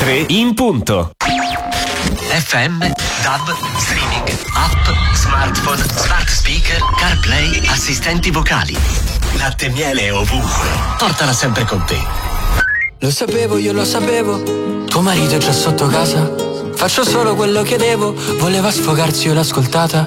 3 in punto. FM, DAB, streaming, app, smartphone, smart speaker, CarPlay, assistenti vocali. Latte e miele ovunque. Portala sempre con te. Lo sapevo, io lo sapevo. Tuo marito è già sotto casa. Faccio solo quello che devo. Voleva sfogarsi, io l'ho ascoltata.